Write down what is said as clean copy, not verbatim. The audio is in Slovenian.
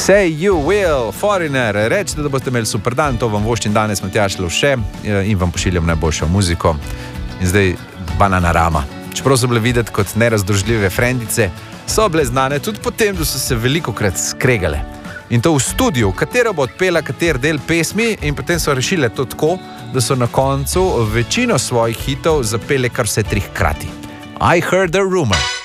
Say you will, Foreigner, rečete, da boste imeli super dan, to vam voščim danes Matjaž Lovše in vam pošiljam najboljšo muziko. In zdaj Bananarama. Čeprav so bile videti kot nerazdružljive frendice, so bile znane tudi potem, da so se velikokrat skregale. In to v studiu, katero bo odpela kater del pesmi in potem so rešile to tako, da so na koncu večino svojih hitov zapele kar vse 3 hkrati. I heard a rumor.